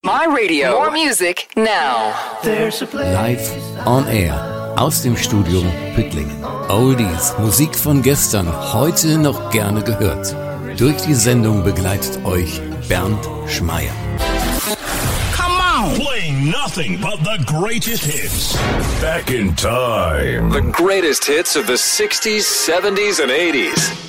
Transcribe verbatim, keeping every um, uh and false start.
My Radio. More music now. Live on Air aus dem Studio Püttlingen. Oldies, Musik von gestern, heute noch gerne gehört. Durch die Sendung begleitet euch Bernd Schmeier. Playing nothing but the greatest hits. Back in time. The greatest hits of the sixties, seventies, and eighties.